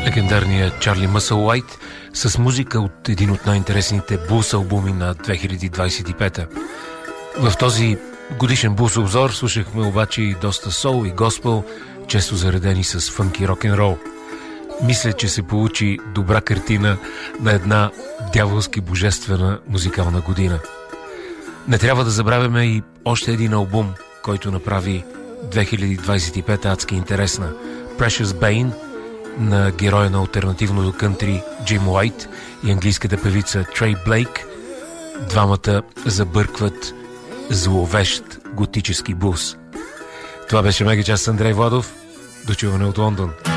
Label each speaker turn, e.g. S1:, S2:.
S1: Легендарният Чарли Мъсълуайт с музика от един от най-интересните блус албуми на 2025. В този годишен блус обзор слушахме обаче и доста сол и госпел, често заредени с фънки рок-н-рол. Мисля, че се получи добра картина на една дяволски божествена музикална година. Не трябва да забравяме и още един албум, който направи 2025 адски интересна. Precious Bane на героя на алтернативното кънтри Джим Уайт и английската певица Трей Блейк. Двамата забъркват зловещ готически блуз. Това беше Мегачас с Андрей Владов. До чуване от Лондон.